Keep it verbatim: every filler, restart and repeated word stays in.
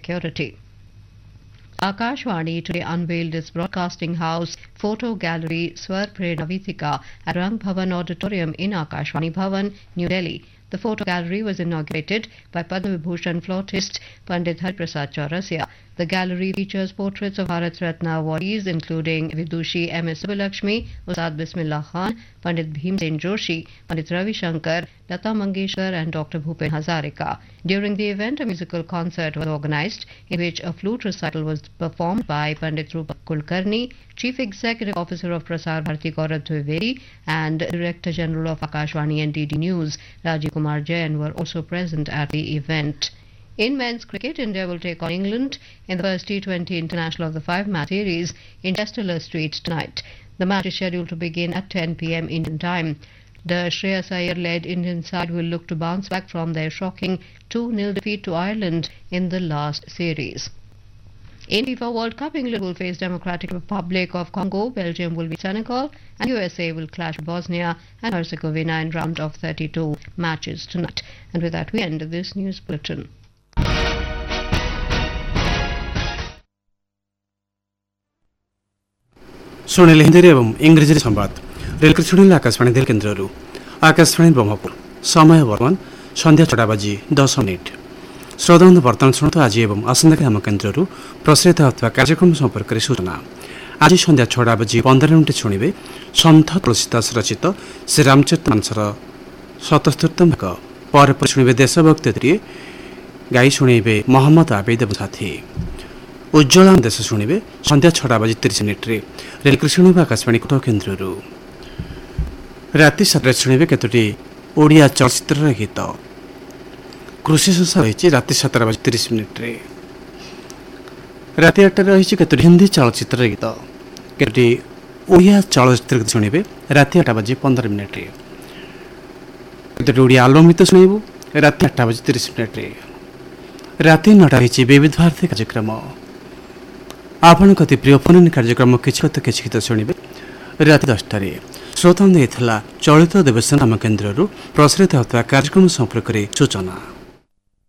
security. Akashvani today unveiled its broadcasting house photo gallery Swar Prerna Veethika at Rang Bhavan Auditorium in Akashvani Bhavan, New Delhi. The photo gallery was inaugurated by Padma Vibhushan flautist Pandit Hariprasad Chaurasia. The gallery features portraits of Bharat Ratna awardees including Vidushi M S Subbalakshmi, Ustad Bismillah Khan, Pandit Bhimsen Joshi, Pandit Ravi Shankar, Lata Mangeshkar and Doctor Bhupen Hazarika. During the event, a musical concert was organized in which a flute recital was performed by Pandit Rupak Kulkarni, Chief Executive Officer of Prasar Bharati Gaurav Dwivedi and Director General of Akashvani and D D News Rajiv Kumar Jain were also present at the event. In men's cricket, India will take on England in the first T twenty International of the five-match series in Chester Street tonight. The match is scheduled to begin at ten p m Indian time. The Shreyas Iyer-led Indian side will look to bounce back from their shocking two nil defeat to Ireland in the last series. In FIFA World Cup, England will face Democratic Republic of Congo, Belgium will beat Senegal, and U S A will clash Bosnia and Herzegovina in round of thirty-two matches tonight. And with that, we end this news bulletin. ଶୁଣିଲେ ହିନ୍ଦୀରେ ଏବଂ ଇଂରାଜୀରେ ସମ୍ବାଦ ରେଲକରି ଶୁଣିଲେ ଆକାଶବାଣୀ ଦିଲ୍ଲୀ କେନ୍ଦ୍ରରୁ ଆକାଶବାଣୀ ବ୍ରହ୍ମପୁର ସମୟ ବର୍ତ୍ତମାନ ସନ୍ଧ୍ୟା ଛଅଟା ବାଜି ଦଶ ମିନିଟ୍ ଶ୍ରୋତାବନ୍ଧୁ ବର୍ତ୍ତମାନ ଶୁଣନ୍ତୁ ଆଜି ଏବଂ ଆସନ୍ତାକାଲି ଆମ କେନ୍ଦ୍ରରୁ ପ୍ରସାରିତ ହେଉଥିବା କାର୍ଯ୍ୟକ୍ରମ ସମ୍ପର୍କରେ ସୂଚନା ଆଜି ସନ୍ଧ୍ୟା ଛଅଟା ବାଜି ପନ୍ଦର ମିନିଟ୍ ଶୁଣିବେ ସନ୍ଥ ତୁଳସୀଦାସ ରଚିତ ଶ୍ରୀ ରାମଚରିତ ମାନସର ସତସ୍ତୋତ୍ତମ ଭାଗ ପରେ ପରେ ଶୁଣିବେ ଦେଶଭକ୍ତିରେ ଗାଇ ଶୁଣେଇବେ ମହମ୍ମଦ ଆବେଦ ଏବଂ ସାଥୀ ଉଜ୍ଜଳା ଦେଶ ଶୁଣିବେ ସନ୍ଧ୍ୟା ଛଅଟା ବାଜି ତିରିଶ ମିନିଟ୍ରେ ରେଲକରି ଶୁଣିବେ ଆକାଶବାଣୀ କଟକ କେନ୍ଦ୍ରରୁ ରାତି ସାତଟାରେ ଶୁଣିବେ କେତୋଟି ଓଡ଼ିଆ ଚଳଚ୍ଚିତ୍ରର ଗୀତ କୃଷି ସଂସାର ରହିଛି ରାତି ସାତଟା ବାଜି ତିରିଶ ମିନିଟ୍ରେ ରାତି ଆଠଟାରେ ରହିଛି କେତୋଟି ହିନ୍ଦୀ ଚଳଚ୍ଚିତ୍ରର ଗୀତ କେତୋଟି ଓଡ଼ିଆ ଚଳଚ୍ଚିତ୍ର ଗୀତ ଶୁଣିବେ ରାତି ଆଠଟା ବାଜି ପନ୍ଦର ମିନିଟ୍ରେ କେତୋଟି ଓଡ଼ିଆ ଆଲବମ୍ ଗୀତ ଶୁଣିବୁ ରାତି ଆଠଟା ବାଜି ତିରିଶ ମିନିଟ୍ରେ ରାତି ନଅଟା ରହିଛି ବିବିଧ ଭାରତୀ କାର୍ଯ୍ୟକ୍ରମ ଆପଣଙ୍କ ଅତି ପ୍ରିୟ ଫୋନ୍ କାର୍ଯ୍ୟକ୍ରମ କିଛି କଥା କିଛି ଗୀତ ଶୁଣିବେ ରାତି ଦଶଟାରେ ଶ୍ରୋତାବନ୍ଧୁ ହେଇଥିଲା ଚଳିତ ଦେବସ୍ଥାନ ଆମ କେନ୍ଦ୍ରରୁ ପ୍ରସାରିତ ହେଉଥିବା କାର୍ଯ୍ୟକ୍ରମ ସମ୍ପର୍କରେ ସୂଚନା।